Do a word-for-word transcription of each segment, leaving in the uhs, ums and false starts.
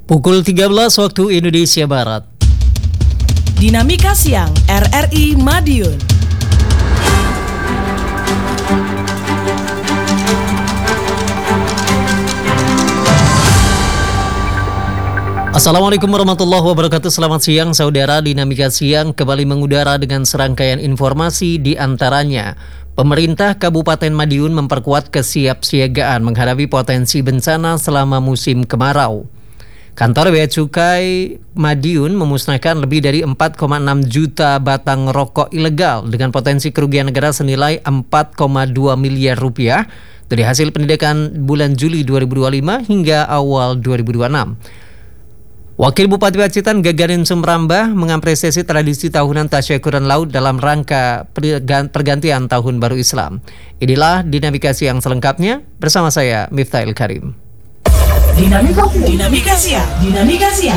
Pukul tiga belas waktu Indonesia Barat. Dinamika Siang R R I Madiun. Assalamualaikum warahmatullahi wabarakatuh. Selamat siang saudara. Dinamika Siang kembali mengudara dengan serangkaian informasi, di antaranya pemerintah Kabupaten Madiun memperkuat kesiapsiagaan menghadapi potensi bencana selama musim kemarau. Kantor Bea Cukai Madiun memusnahkan lebih dari empat koma enam juta batang rokok ilegal dengan potensi kerugian negara senilai empat koma dua miliar rupiah dari hasil penindakan bulan Juli dua ribu dua puluh lima hingga awal dua ribu dua puluh enam. Wakil Bupati Pacitan Gagarin Sumrambah mengapresiasi tradisi tahunan tasyakuran laut dalam rangka pergantian Tahun Baru Islam. Inilah dinamika siang selengkapnya bersama saya Miftahil Karim. Dinamika, dinamika siang, dinamika siang.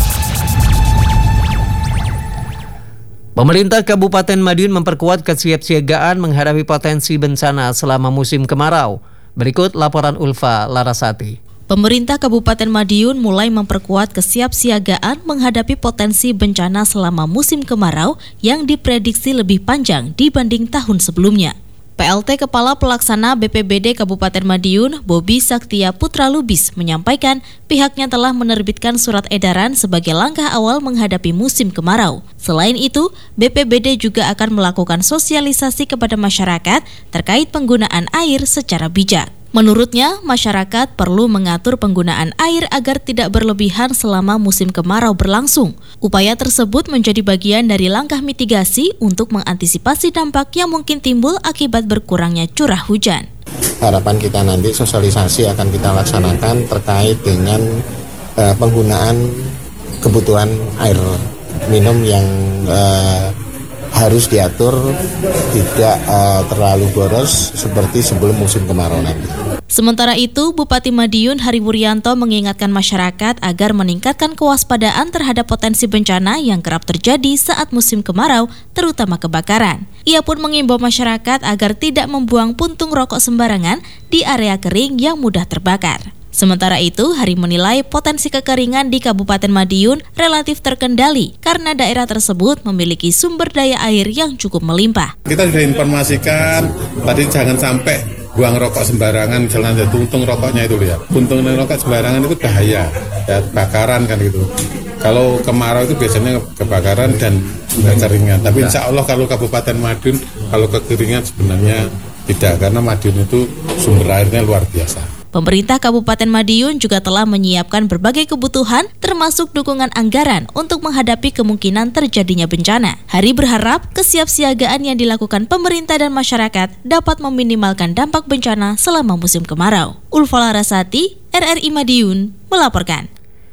Pemerintah Kabupaten Madiun memperkuat kesiapsiagaan menghadapi potensi bencana selama musim kemarau. Berikut laporan Ulfa Larasati. Pemerintah Kabupaten Madiun mulai memperkuat kesiapsiagaan menghadapi potensi bencana selama musim kemarau yang diprediksi lebih panjang dibanding tahun sebelumnya. P L T Kepala Pelaksana B P B D Kabupaten Madiun, Bobi Saktia Putra Lubis, menyampaikan pihaknya telah menerbitkan surat edaran sebagai langkah awal menghadapi musim kemarau. Selain itu, B P B D juga akan melakukan sosialisasi kepada masyarakat terkait penggunaan air secara bijak. Menurutnya, masyarakat perlu mengatur penggunaan air agar tidak berlebihan selama musim kemarau berlangsung. Upaya tersebut menjadi bagian dari langkah mitigasi untuk mengantisipasi dampak yang mungkin timbul akibat berkurangnya curah hujan. Harapan kita nanti sosialisasi akan kita laksanakan terkait dengan uh, penggunaan kebutuhan air minum yang uh, harus diatur tidak uh, terlalu boros seperti sebelum musim kemarau nanti. Sementara itu, Bupati Madiun Hari Wuryanto mengingatkan masyarakat agar meningkatkan kewaspadaan terhadap potensi bencana yang kerap terjadi saat musim kemarau, terutama kebakaran. Ia pun mengimbau masyarakat agar tidak membuang puntung rokok sembarangan di area kering yang mudah terbakar. Sementara itu, Hari menilai potensi kekeringan di Kabupaten Madiun relatif terkendali karena daerah tersebut memiliki sumber daya air yang cukup melimpah. Kita sudah informasikan tadi jangan sampai buang rokok sembarangan, misalnya ada puntung rokoknya itu ya. Puntung rokok sembarangan itu bahaya, ya kebakaran kan gitu. Kalau kemarau itu biasanya kebakaran dan kekeringan. Tapi insya Allah kalau Kabupaten Madiun, kalau kekeringan sebenarnya tidak, karena Madiun itu sumber airnya luar biasa. Pemerintah Kabupaten Madiun juga telah menyiapkan berbagai kebutuhan termasuk dukungan anggaran untuk menghadapi kemungkinan terjadinya bencana. Hari berharap kesiapsiagaan yang dilakukan pemerintah dan masyarakat dapat meminimalkan dampak bencana selama musim kemarau. Ulfa Larasati, R R I Madiun, melaporkan.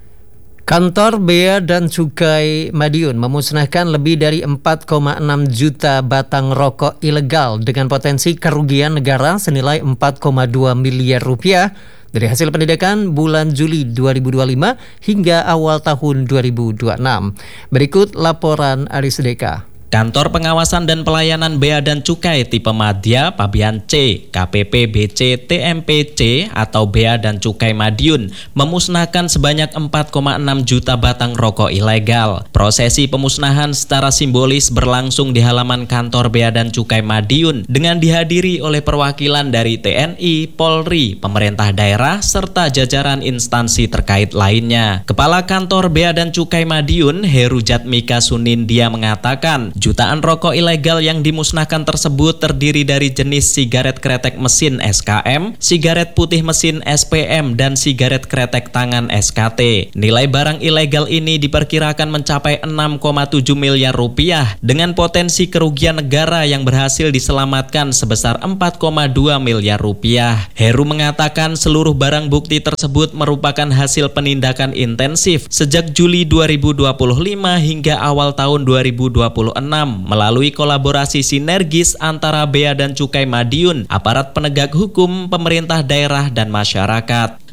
Kantor Bea dan Cukai Madiun memusnahkan lebih dari empat koma enam juta batang rokok ilegal dengan potensi kerugian negara senilai empat koma dua miliar rupiah dari hasil penindakan bulan Juli dua ribu dua puluh lima hingga awal tahun dua ribu dua puluh enam. Berikut laporan Aris Deka. Kantor Pengawasan dan Pelayanan Bea dan Cukai tipe Madya Pabean C, K P P B C T M P C atau Bea dan Cukai Madiun memusnahkan sebanyak empat koma enam juta batang rokok ilegal. Prosesi pemusnahan secara simbolis berlangsung di halaman kantor Bea dan Cukai Madiun dengan dihadiri oleh perwakilan dari T N I, Polri, pemerintah daerah, serta jajaran instansi terkait lainnya. Kepala Kantor Bea dan Cukai Madiun, Heru Jatmika Sunindia mengatakan, jutaan rokok ilegal yang dimusnahkan tersebut terdiri dari jenis sigaret kretek mesin S K M, sigaret putih mesin S P M, dan sigaret kretek tangan S K T. Nilai barang ilegal ini diperkirakan mencapai enam koma tujuh miliar rupiah dengan potensi kerugian negara yang berhasil diselamatkan sebesar empat koma dua miliar rupiah. Heru mengatakan seluruh barang bukti tersebut merupakan hasil penindakan intensif sejak Juli dua ribu dua puluh lima hingga awal tahun dua ribu dua puluh enam melalui kolaborasi sinergis antara Bea dan Cukai Madiun, aparat penegak hukum, pemerintah daerah, dan masyarakat.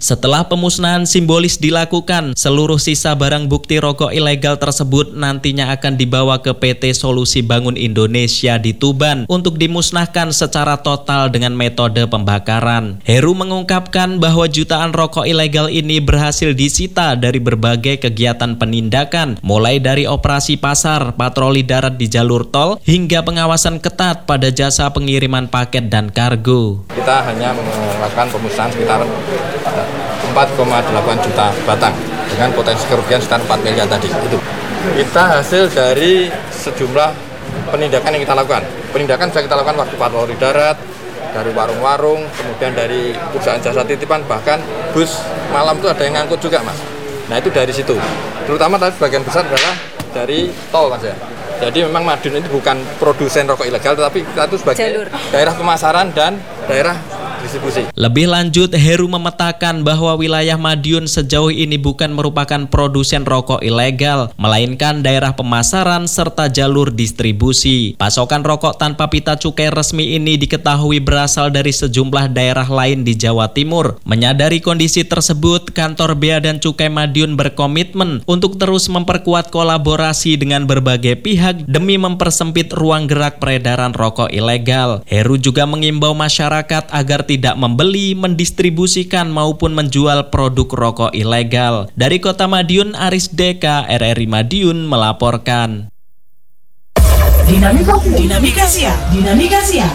Setelah pemusnahan simbolis dilakukan, seluruh sisa barang bukti rokok ilegal tersebut nantinya akan dibawa ke P T Solusi Bangun Indonesia di Tuban untuk dimusnahkan secara total dengan metode pembakaran. Heru mengungkapkan bahwa jutaan rokok ilegal ini berhasil disita dari berbagai kegiatan penindakan, mulai dari operasi pasar, patroli darat di jalur tol, hingga pengawasan ketat pada jasa pengiriman paket dan kargo. Kita hanya melakukan pemusnahan sekitar empat koma delapan juta batang dengan potensi kerugian sekitar empat miliar tadi. Itu kita hasil dari sejumlah penindakan yang kita lakukan. Penindakan sudah kita lakukan waktu patroli darat, dari warung-warung, kemudian dari perusahaan jasa titipan, bahkan bus malam itu ada yang ngangkut juga, Mas. Nah, itu dari situ. Terutama tadi sebagian besar adalah dari tol, Mas ya. Jadi memang Madiun itu bukan produsen rokok ilegal, tetapi kita itu sebagai jalur daerah pemasaran dan daerah distribusi. Lebih lanjut, Heru memetakan bahwa wilayah Madiun sejauh ini bukan merupakan produsen rokok ilegal, melainkan daerah pemasaran serta jalur distribusi. Pasokan rokok tanpa pita cukai resmi ini diketahui berasal dari sejumlah daerah lain di Jawa Timur. Menyadari kondisi tersebut, kantor Bea dan Cukai Madiun berkomitmen untuk terus memperkuat kolaborasi dengan berbagai pihak demi mempersempit ruang gerak peredaran rokok ilegal. Heru juga mengimbau masyarakat agar tidak membeli, mendistribusikan maupun menjual produk rokok ilegal. Dari Kota Madiun, Aris Deka, R R I Madiun melaporkan. Dinamika, dinamika siang, dinamika siang.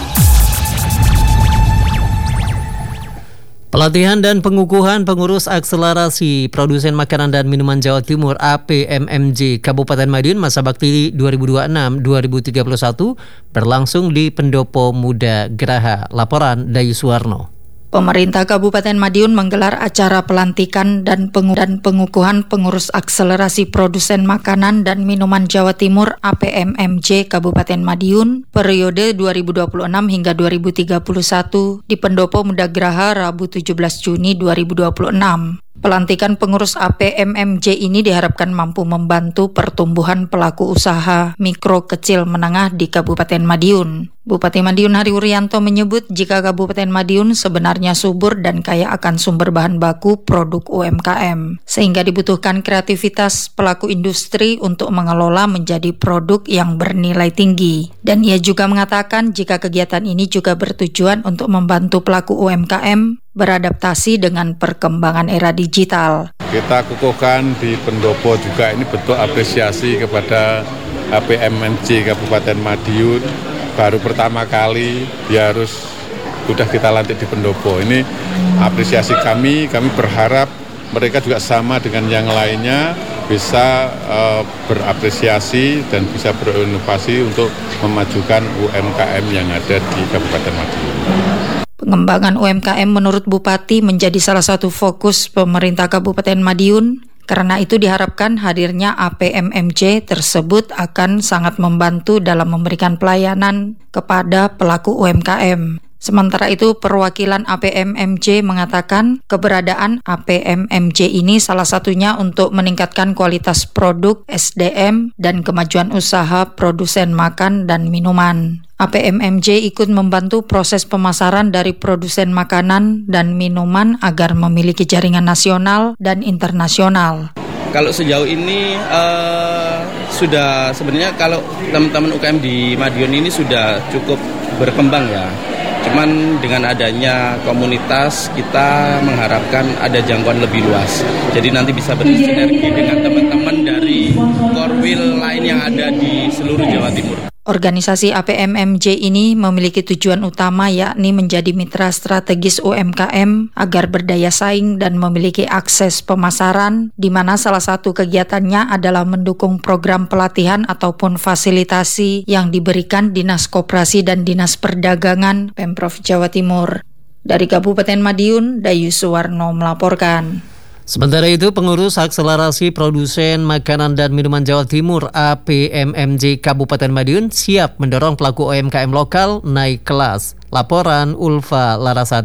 Pelatihan dan pengukuhan pengurus akselerasi produsen makanan dan minuman Jawa Timur A P M M J Kabupaten Madiun masa bakti dua ribu dua puluh enam sampai dua ribu tiga puluh satu berlangsung di Pendopo Muda Geraha. Laporan Dayu Suwarno. Pemerintah Kabupaten Madiun menggelar acara pelantikan dan, pengu- dan pengukuhan pengurus akselerasi produsen makanan dan minuman Jawa Timur A P M M J Kabupaten Madiun periode dua ribu dua puluh enam hingga dua ribu tiga puluh satu di Pendopo Muda Geraha Rabu tujuh belas Juni dua ribu dua puluh enam. Pelantikan pengurus A P M M J ini diharapkan mampu membantu pertumbuhan pelaku usaha mikro kecil menengah di Kabupaten Madiun. Bupati Madiun Hari Wuryanto menyebut jika Kabupaten Madiun sebenarnya subur dan kaya akan sumber bahan baku produk U M K M, sehingga dibutuhkan kreativitas pelaku industri untuk mengelola menjadi produk yang bernilai tinggi. Dan ia juga mengatakan jika kegiatan ini juga bertujuan untuk membantu pelaku U M K M beradaptasi dengan perkembangan era digital. Kita kukuhkan di Pendopo juga ini bentuk apresiasi kepada A P M M J Kabupaten Madiun. Baru pertama kali dia harus sudah kita lantik di Pendopo. Ini apresiasi kami, kami berharap mereka juga sama dengan yang lainnya bisa uh, berapresiasi dan bisa berinovasi untuk memajukan U M K M yang ada di Kabupaten Madiun. Pengembangan U M K M menurut Bupati menjadi salah satu fokus pemerintah Kabupaten Madiun. Karena itu diharapkan hadirnya A P M M J tersebut akan sangat membantu dalam memberikan pelayanan kepada pelaku U M K M. Sementara itu, perwakilan A P M M J mengatakan keberadaan A P M M J ini salah satunya untuk meningkatkan kualitas produk, S D M, dan kemajuan usaha produsen makan dan minuman. A P M M J ikut membantu proses pemasaran dari produsen makanan dan minuman agar memiliki jaringan nasional dan internasional. Kalau sejauh ini uh, sudah sebenarnya kalau teman-teman U K M di Madiun ini sudah cukup berkembang ya. Cuman dengan adanya komunitas kita mengharapkan ada jangkauan lebih luas. Jadi nanti bisa bersinergi dengan teman-teman dari Korwil lain yang ada di seluruh Jawa Timur. Organisasi A P M M J ini memiliki tujuan utama yakni menjadi mitra strategis U M K M agar berdaya saing dan memiliki akses pemasaran, di mana salah satu kegiatannya adalah mendukung program pelatihan ataupun fasilitasi yang diberikan Dinas Koperasi dan Dinas Perdagangan Pemprov Jawa Timur. Dari Kabupaten Madiun, Dayu Suwarno melaporkan. Sementara itu, pengurus akselerasi produsen makanan dan minuman Jawa Timur A P M M J Kabupaten Madiun siap mendorong pelaku U M K M lokal naik kelas. Laporan Ulfa Larasati.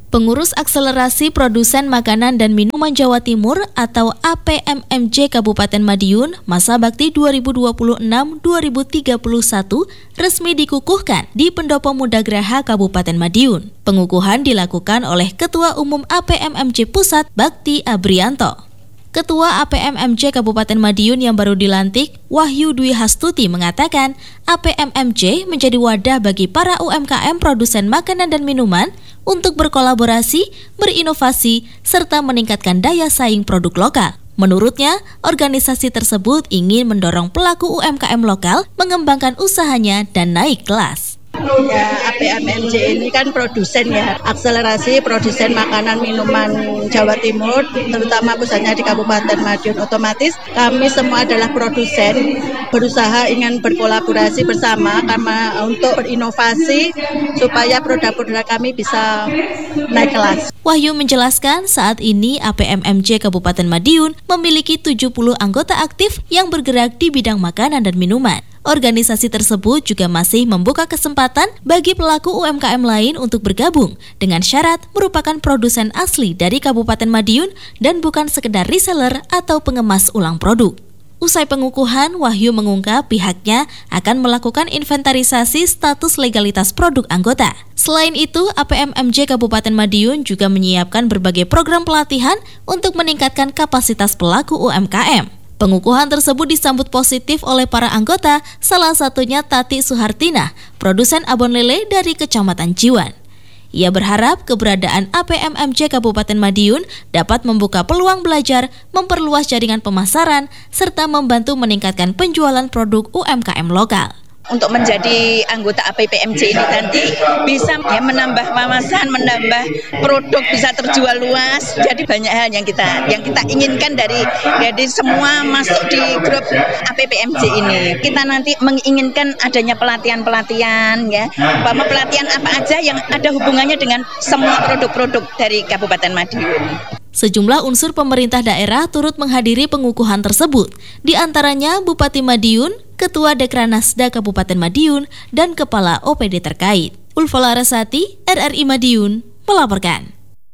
Pengurus Akselerasi Produsen Makanan dan Minuman Jawa Timur atau A P M M J Kabupaten Madiun masa bakti dua ribu dua puluh enam sampai dua ribu tiga puluh satu resmi dikukuhkan di Pendopo Muda Graha Kabupaten Madiun. Pengukuhan dilakukan oleh Ketua Umum A P M M J Pusat Bakti Abrianto. Ketua A P M M J Kabupaten Madiun yang baru dilantik, Wahyu Dwi Hastuti, mengatakan A P M M J menjadi wadah bagi para U M K M produsen makanan dan minuman untuk berkolaborasi, berinovasi, serta meningkatkan daya saing produk lokal. Menurutnya, organisasi tersebut ingin mendorong pelaku U M K M lokal mengembangkan usahanya dan naik kelas. Ya, A P M M J ini kan produsen ya, akselerasi produsen makanan minuman Jawa Timur, terutama pusatnya di Kabupaten Madiun. Otomatis kami semua adalah produsen, berusaha ingin berkolaborasi bersama karena untuk berinovasi supaya produk-produk kami bisa naik kelas. Wahyu menjelaskan saat ini A P M M J Kabupaten Madiun memiliki tujuh puluh anggota aktif yang bergerak di bidang makanan dan minuman. Organisasi tersebut juga masih membuka kesempatan bagi pelaku U M K M lain untuk bergabung dengan syarat merupakan produsen asli dari Kabupaten Madiun dan bukan sekedar reseller atau pengemas ulang produk. Usai pengukuhan, Wahyu mengungkap pihaknya akan melakukan inventarisasi status legalitas produk anggota. Selain itu, A P M M J Kabupaten Madiun juga menyiapkan berbagai program pelatihan untuk meningkatkan kapasitas pelaku U M K M. Pengukuhan tersebut disambut positif oleh para anggota, salah satunya Tati Suhartina, produsen abon lele dari Kecamatan Jiwan. Ia berharap keberadaan A P M M J Kabupaten Madiun dapat membuka peluang belajar, memperluas jaringan pemasaran, serta membantu meningkatkan penjualan produk U M K M lokal. Untuk menjadi anggota A P M J ini nanti bisa ya, menambah wawasan, menambah produk bisa terjual luas. Jadi banyak hal yang kita yang kita inginkan dari dari semua masuk di grup A P M J ini. Kita nanti menginginkan adanya pelatihan-pelatihan ya, bahwa pelatihan apa aja yang ada hubungannya dengan semua produk-produk dari Kabupaten Madiun. Sejumlah unsur pemerintah daerah turut menghadiri pengukuhan tersebut, di antaranya Bupati Madiun, Ketua Dekranasda Kabupaten Madiun, dan Kepala O P D terkait. Ulfa Larasati, R R I Madiun, melaporkan.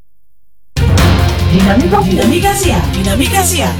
Dinamika, dinamika siang, dinamika siang.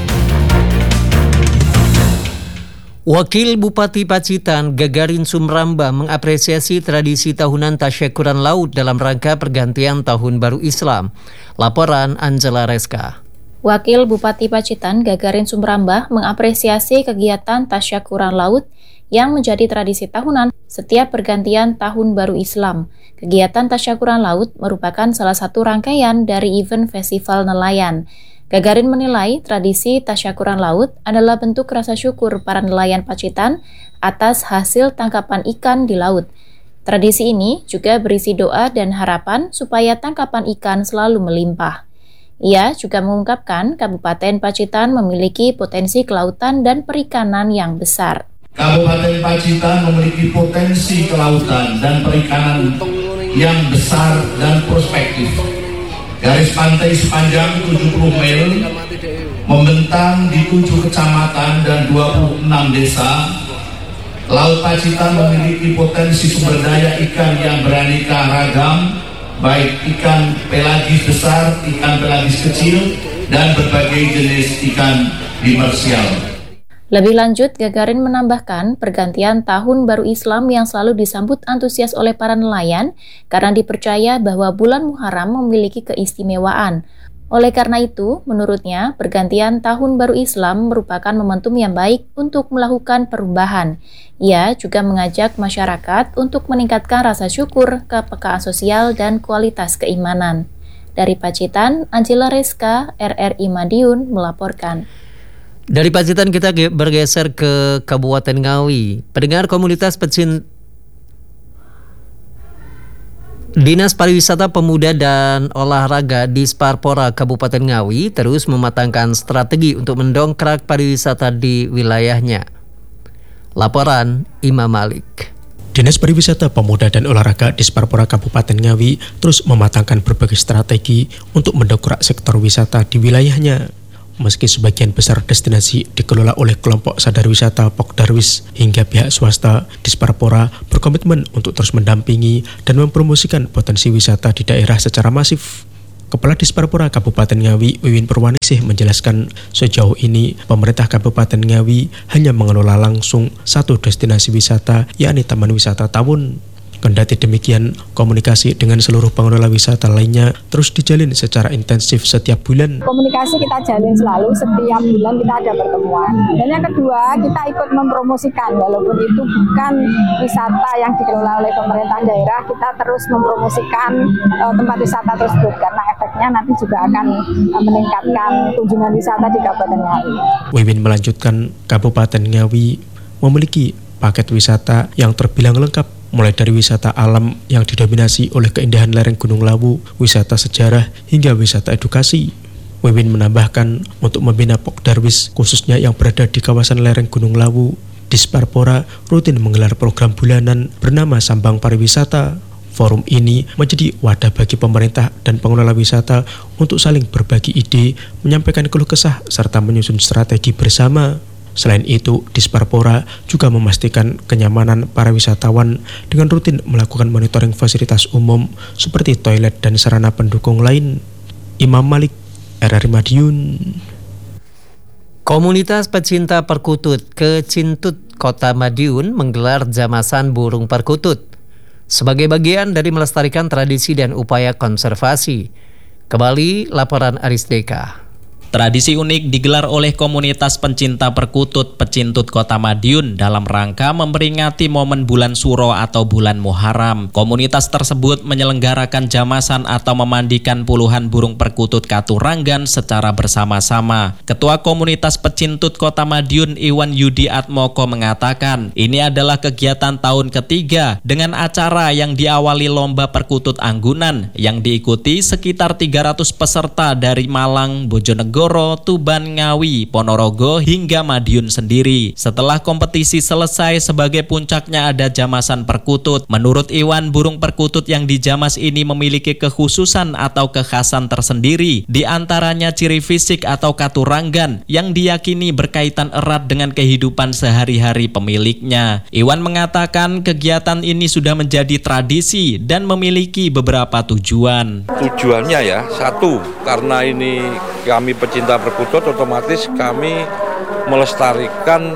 Wakil Bupati Pacitan Gagarin Sumramba mengapresiasi tradisi tahunan tasyakuran laut dalam rangka pergantian Tahun Baru Islam. Laporan Angela Reska. Wakil Bupati Pacitan Gagarin Sumramba mengapresiasi kegiatan tasyakuran laut yang menjadi tradisi tahunan setiap pergantian Tahun Baru Islam. Kegiatan tasyakuran laut merupakan salah satu rangkaian dari event Festival Nelayan. Gagarin menilai tradisi tasyakuran laut adalah bentuk rasa syukur para nelayan Pacitan atas hasil tangkapan ikan di laut. Tradisi ini juga berisi doa dan harapan supaya tangkapan ikan selalu melimpah. Ia juga mengungkapkan Kabupaten Pacitan memiliki potensi kelautan dan perikanan yang besar. Kabupaten Pacitan memiliki potensi kelautan dan perikanan yang besar dan prospektif. Garis pantai sepanjang tujuh puluh mil membentang di tujuh kecamatan dan dua puluh enam desa. Laut Pacitan memiliki potensi sumber daya ikan yang beraneka ragam, baik ikan pelagis besar, ikan pelagis kecil, dan berbagai jenis ikan demersial. Lebih lanjut, Gagarin menambahkan pergantian Tahun Baru Islam yang selalu disambut antusias oleh para nelayan karena dipercaya bahwa bulan Muharram memiliki keistimewaan. Oleh karena itu, menurutnya, pergantian Tahun Baru Islam merupakan momentum yang baik untuk melakukan perubahan. Ia juga mengajak masyarakat untuk meningkatkan rasa syukur, kepekaan sosial, dan kualitas keimanan. Dari Pacitan, Angela Reska, R R I Madiun, melaporkan. Dari Pacitan kita bergeser ke Kabupaten Ngawi. Pendengar komunitas pecin Dinas Pariwisata Pemuda dan Olahraga Disparpora Kabupaten Ngawi terus mematangkan strategi untuk mendongkrak pariwisata di wilayahnya. Laporan Imam Malik. Dinas Pariwisata Pemuda dan Olahraga Disparpora Kabupaten Ngawi terus mematangkan berbagai strategi untuk mendongkrak sektor wisata di wilayahnya. Meski sebagian besar destinasi dikelola oleh kelompok sadar wisata Pokdarwis hingga pihak swasta, Disparpora berkomitmen untuk terus mendampingi dan mempromosikan potensi wisata di daerah secara masif. Kepala Disparpora Kabupaten Ngawi, Wiwin Purwaningsih menjelaskan sejauh ini pemerintah Kabupaten Ngawi hanya mengelola langsung satu destinasi wisata, yakni Taman Wisata Tawun. Kendati demikian, komunikasi dengan seluruh pengelola wisata lainnya terus dijalin secara intensif setiap bulan. Komunikasi kita jalin selalu, setiap bulan kita ada pertemuan. Dan yang kedua, kita ikut mempromosikan, walaupun itu bukan wisata yang dikelola oleh pemerintah daerah, kita terus mempromosikan uh, tempat wisata tersebut, karena efeknya nanti juga akan uh, meningkatkan kunjungan wisata di Kabupaten Ngawi. Wiwin melanjutkan, Kabupaten Ngawi memiliki paket wisata yang terbilang lengkap, mulai dari wisata alam yang didominasi oleh keindahan lereng Gunung Lawu, wisata sejarah, hingga wisata edukasi. Wiwin menambahkan, untuk membina Pokdarwis khususnya yang berada di kawasan lereng Gunung Lawu, Disparpora rutin menggelar program bulanan bernama Sambang Pariwisata. Forum ini menjadi wadah bagi pemerintah dan pengelola wisata untuk saling berbagi ide, menyampaikan keluh kesah, serta menyusun strategi bersama. Selain itu, Disparpora juga memastikan kenyamanan para wisatawan dengan rutin melakukan monitoring fasilitas umum seperti toilet dan sarana pendukung lain. Imam Malik, R R I Madiun. Komunitas pecinta perkutut Kecintut Kota Madiun menggelar jamasan burung perkutut sebagai bagian dari melestarikan tradisi dan upaya konservasi. Kembali laporan Aris Deka. Tradisi unik digelar oleh komunitas pencinta perkutut Pecintut Kota Madiun dalam rangka memperingati momen bulan Suro atau bulan Muharram. Komunitas tersebut menyelenggarakan jamasan atau memandikan puluhan burung perkutut Katuranggan secara bersama-sama. Ketua Komunitas Pecintut Kota Madiun Iwan Yudi Atmoko mengatakan, ini adalah kegiatan tahun ketiga dengan acara yang diawali lomba perkutut anggunan yang diikuti sekitar tiga ratus peserta dari Malang, Bojonegoro, Goro, Tuban, Ngawi, Ponorogo, hingga Madiun sendiri. Setelah kompetisi selesai, sebagai puncaknya ada jamasan perkutut. Menurut Iwan, burung perkutut yang dijamas ini memiliki kekhususan atau kekhasan tersendiri. Di antaranya ciri fisik atau katuranggan yang diyakini berkaitan erat dengan kehidupan sehari-hari pemiliknya. Iwan mengatakan kegiatan ini sudah menjadi tradisi dan memiliki beberapa tujuan. Tujuannya ya, satu, karena ini kami pecinta perkutut, otomatis kami melestarikan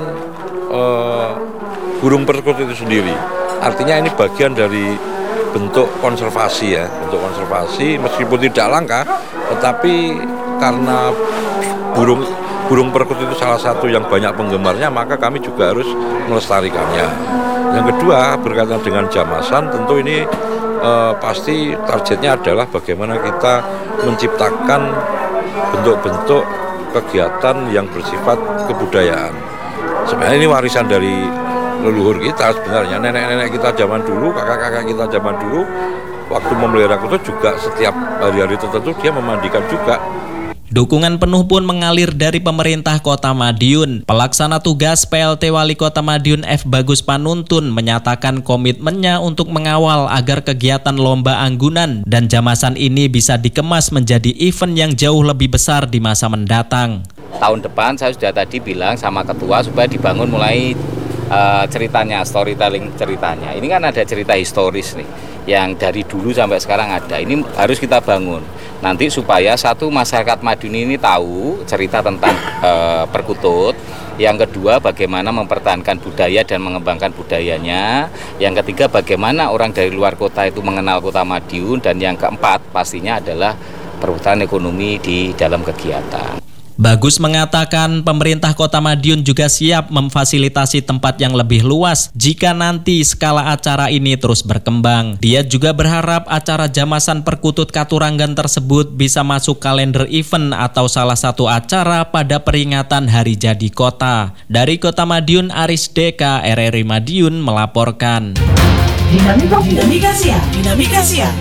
uh, burung perkutut itu sendiri. Artinya ini bagian dari bentuk konservasi ya, bentuk konservasi meskipun tidak langka, tetapi karena burung burung perkutut itu salah satu yang banyak penggemarnya, maka kami juga harus melestarikannya. Yang kedua, berkaitan dengan jamasan, tentu ini uh, pasti targetnya adalah bagaimana kita menciptakan bentuk-bentuk kegiatan yang bersifat kebudayaan. Sebenarnya ini warisan dari leluhur kita sebenarnya, nenek-nenek kita zaman dulu, kakak-kakak kita zaman dulu, waktu memelihara kutut juga setiap hari-hari tertentu dia memandikan juga. Dukungan penuh pun mengalir dari pemerintah Kota Madiun. Pelaksana tugas P L T Wali Kota Madiun F. Bagus Panuntun menyatakan komitmennya untuk mengawal agar kegiatan lomba anggunan dan jamasan ini bisa dikemas menjadi event yang jauh lebih besar di masa mendatang. Tahun depan saya sudah tadi bilang sama ketua supaya dibangun mulai uh, ceritanya, storytelling ceritanya. Ini kan ada cerita historis nih, yang dari dulu sampai sekarang ada. Ini harus kita bangun. Nanti supaya satu, masyarakat Madiun ini tahu cerita tentang uh, perkutut. Yang kedua, bagaimana mempertahankan budaya dan mengembangkan budayanya. Yang ketiga, bagaimana orang dari luar kota itu mengenal Kota Madiun. Dan yang keempat, pastinya adalah perputaran ekonomi di dalam kegiatan. Bagus mengatakan pemerintah Kota Madiun juga siap memfasilitasi tempat yang lebih luas jika nanti skala acara ini terus berkembang. Dia juga berharap acara jamasan perkutut Katuranggan tersebut bisa masuk kalender event atau salah satu acara pada peringatan Hari Jadi Kota. Dari Kota Madiun, Aris Deka, R R I Madiun melaporkan. Dinamika, dinamika siang, dinamika siang.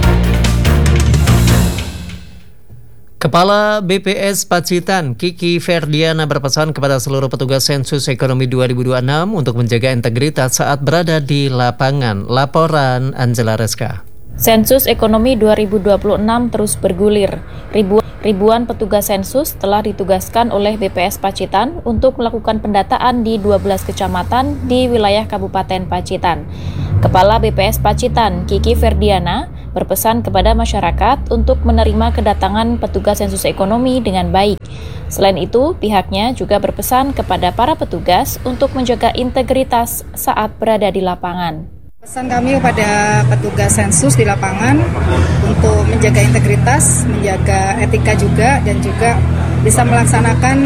Kepala B P S Pacitan, Kiki Ferdiana berpesan kepada seluruh petugas sensus ekonomi dua ribu dua puluh enam untuk menjaga integritas saat berada di lapangan. Laporan Angela Reska. Sensus ekonomi dua ribu dua puluh enam terus bergulir. Ribuan, ribuan petugas sensus telah ditugaskan oleh B P S Pacitan untuk melakukan pendataan di dua belas kecamatan di wilayah Kabupaten Pacitan. Kepala B P S Pacitan, Kiki Ferdiana, berpesan kepada masyarakat untuk menerima kedatangan petugas sensus ekonomi dengan baik. Selain itu, pihaknya juga berpesan kepada para petugas untuk menjaga integritas saat berada di lapangan. Pesan kami kepada petugas sensus di lapangan untuk menjaga integritas, menjaga etika juga, dan juga bisa melaksanakan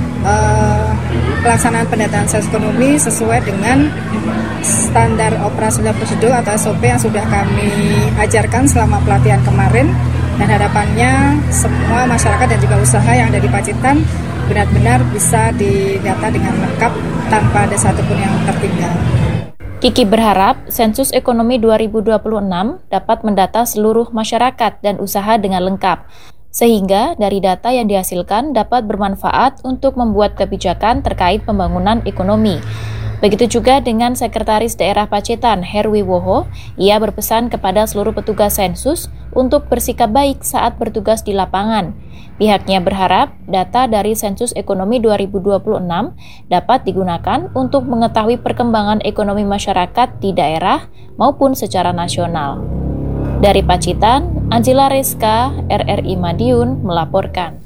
uh, pelaksanaan pendataan sensus ekonomi sesuai dengan standar operasional prosedur atau S O P yang sudah kami ajarkan selama pelatihan kemarin. Dan harapannya semua masyarakat dan juga usaha yang ada di Pacitan benar-benar bisa didata dengan lengkap tanpa ada satupun yang tertinggal. Kiki berharap sensus ekonomi dua ribu dua puluh enam dapat mendata seluruh masyarakat dan usaha dengan lengkap, sehingga dari data yang dihasilkan dapat bermanfaat untuk membuat kebijakan terkait pembangunan ekonomi. Begitu juga dengan Sekretaris Daerah Pacitan, Herwi Woho, ia berpesan kepada seluruh petugas sensus untuk bersikap baik saat bertugas di lapangan. Pihaknya berharap data dari sensus ekonomi dua ribu dua puluh enam dapat digunakan untuk mengetahui perkembangan ekonomi masyarakat di daerah maupun secara nasional. Dari Pacitan, Angela Reska, R R I Madiun melaporkan.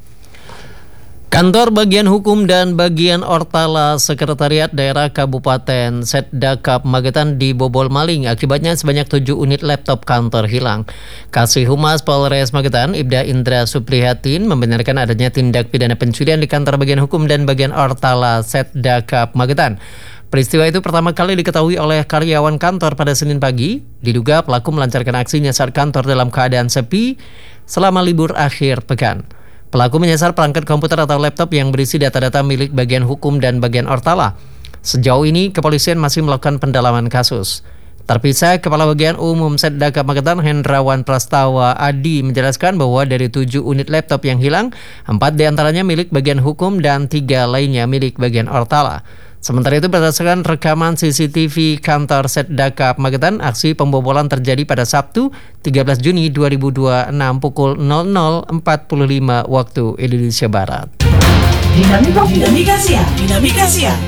Kantor Bagian Hukum dan Bagian Ortala Sekretariat Daerah Kabupaten Setdakap Magetan dibobol maling. Akibatnya sebanyak tujuh unit laptop kantor hilang. Kasih Humas Polres Magetan, Ibda Indra Suprihatin, membenarkan adanya tindak pidana pencurian di Kantor Bagian Hukum dan Bagian Ortala Setdakap Magetan. Peristiwa itu pertama kali diketahui oleh karyawan kantor pada Senin pagi. Diduga pelaku melancarkan aksinya saat kantor dalam keadaan sepi selama libur akhir pekan. Pelaku menyasar perangkat komputer atau laptop yang berisi data-data milik Bagian Hukum dan Bagian Ortala. Sejauh ini, kepolisian masih melakukan pendalaman kasus. Terpisah, Kepala Bagian Umum Setdakap Magetan, Hendrawan Prastawa Adi, menjelaskan bahwa dari tujuh unit laptop yang hilang, empat diantaranya milik Bagian Hukum dan tiga lainnya milik Bagian Ortala. Sementara itu, berdasarkan rekaman C C T V kantor Setdakap Magetan, aksi pembobolan terjadi pada Sabtu tiga belas Juni dua ribu dua puluh enam pukul nol nol empat puluh lima waktu Indonesia Barat. Dinamika, dinamika siang, dinamika siang.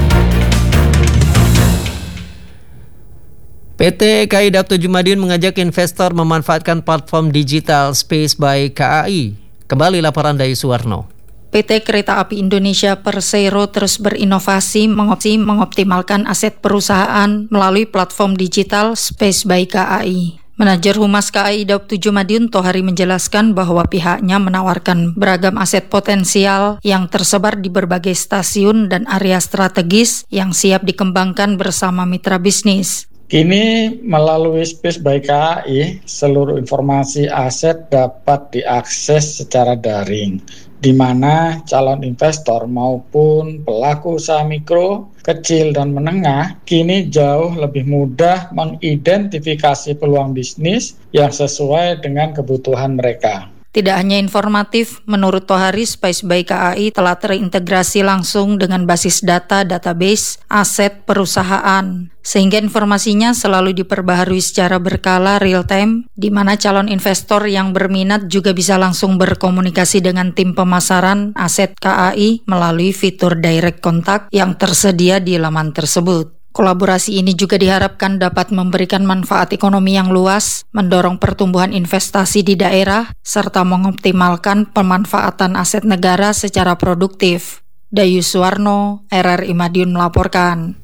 P T K A I Daup tujuh Madiun mengajak investor memanfaatkan platform digital Space by K A I. Kembali laporan dari Suwarno. P T Kereta Api Indonesia Persero terus berinovasi mengoptimalkan aset perusahaan melalui platform digital Space by K A I. Manajer Humas K A I Daup tujuh Madiun Tohari menjelaskan bahwa pihaknya menawarkan beragam aset potensial yang tersebar di berbagai stasiun dan area strategis yang siap dikembangkan bersama mitra bisnis. Kini melalui Space by K A I, seluruh informasi aset dapat diakses secara daring, di mana calon investor maupun pelaku usaha mikro, kecil, dan menengah kini jauh lebih mudah mengidentifikasi peluang bisnis yang sesuai dengan kebutuhan mereka. Tidak hanya informatif, menurut Tohari, Space by K A I telah terintegrasi langsung dengan basis data database aset perusahaan, sehingga informasinya selalu diperbaharui secara berkala real-time, di mana calon investor yang berminat juga bisa langsung berkomunikasi dengan tim pemasaran aset K A I melalui fitur direct contact yang tersedia di laman tersebut. Kolaborasi ini juga diharapkan dapat memberikan manfaat ekonomi yang luas, mendorong pertumbuhan investasi di daerah, serta mengoptimalkan pemanfaatan aset negara secara produktif. Dayu Suwarno, R R I Madiun melaporkan.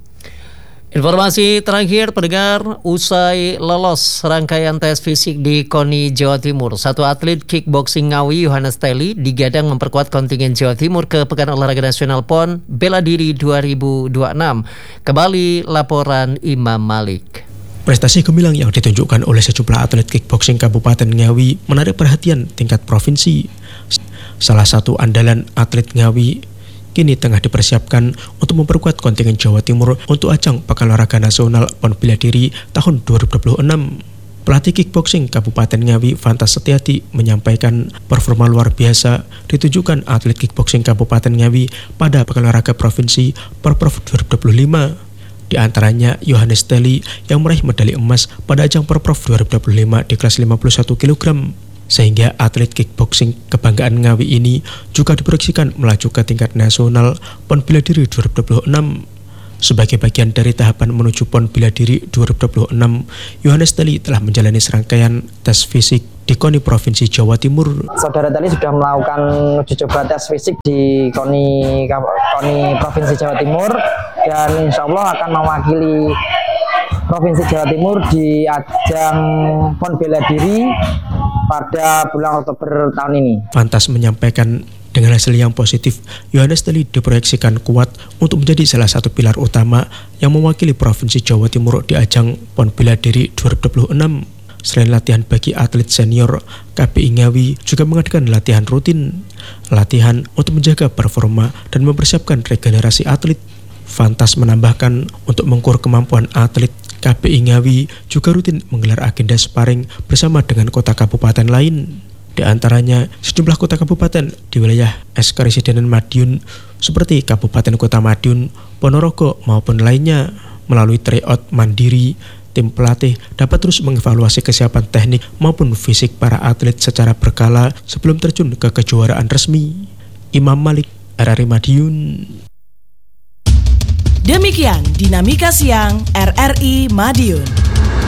Informasi terakhir, pendengar, usai lolos rangkaian tes fisik di Koni, Jawa Timur, satu atlet kickboxing Ngawi, Yohanes Teli, digadang memperkuat kontingen Jawa Timur ke Pekan Olahraga Nasional P O N Bela Diri dua ribu dua puluh enam. Kembali laporan Imam Malik. Prestasi gemilang yang ditunjukkan oleh sejumlah atlet kickboxing Kabupaten Ngawi menarik perhatian tingkat provinsi. Salah satu andalan atlet Ngawi kini tengah dipersiapkan untuk memperkuat kontingen Jawa Timur untuk ajang Pekan Olahraga Nasional P O N Bela Diri tahun dua ribu dua puluh enam. Pelatih kickboxing Kabupaten Ngawi, Fantas Setiati, menyampaikan performa luar biasa ditunjukkan atlet kickboxing Kabupaten Ngawi pada Pekan Olahraga Provinsi Porprov dua ribu dua puluh lima. Di antaranya Yohanes Teli yang meraih medali emas pada ajang Porprov dua ribu dua puluh lima di kelas lima puluh satu kilogram. Sehingga atlet kickboxing kebanggaan Ngawi ini juga diproyeksikan melaju ke tingkat nasional P O N Bela Diri dua ribu dua puluh enam. Sebagai bagian dari tahapan menuju Pon Bela Diri dua ribu dua puluh enam, Yohanes Tali telah menjalani serangkaian tes fisik di KONI Provinsi Jawa Timur. Saudara Tali sudah melakukan uji coba tes fisik di KONI, KONI Provinsi Jawa Timur dan insya Allah akan mewakili Provinsi Jawa Timur di ajang Pon Bela Diri pada bulan Oktober tahun ini. Fantas menyampaikan dengan hasil yang positif, Yohanes Tali diproyeksikan kuat untuk menjadi salah satu pilar utama yang mewakili Provinsi Jawa Timur di ajang Pon Bela Diri dua ribu dua puluh enam. Selain latihan bagi atlet senior, K P I Ngawi juga mengadakan latihan rutin, latihan untuk menjaga performa dan mempersiapkan regenerasi atlet. Fantas menambahkan untuk mengukur kemampuan atlet, K P I Ngawi juga rutin menggelar agenda sparring bersama dengan kota kabupaten lain. Di antaranya sejumlah kota kabupaten di wilayah Eskaresidenan Madiun seperti Kabupaten Kota Madiun, Ponorogo maupun lainnya. Melalui tryout mandiri, tim pelatih dapat terus mengevaluasi kesiapan teknik maupun fisik para atlet secara berkala sebelum terjun ke kejuaraan resmi. Imam Malik, R R I Madiun. Demikian Dinamika Siang R R I Madiun.